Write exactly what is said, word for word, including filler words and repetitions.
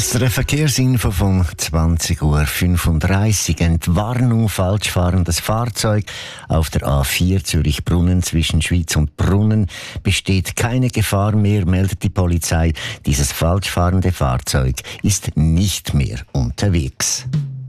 S R Verkehrsinfo von zwanzig Uhr fünfunddreißig. Entwarnung, falsch fahrendes Fahrzeug auf der A vier Zürich-Brunnen zwischen Schwyz und Brunnen. Besteht keine Gefahr mehr, meldet die Polizei. Dieses falsch fahrende Fahrzeug ist nicht mehr unterwegs.